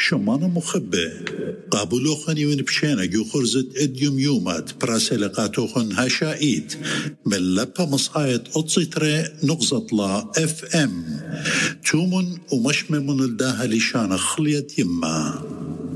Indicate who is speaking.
Speaker 1: شمان مخبة قابلوخني ونبشينا جو خرزت اديوم يومات براسلقاتوخن هشائيت من لبا مصايت أتصيتري نغزطلا FM تومن ومشممن الداها لشان خليت يما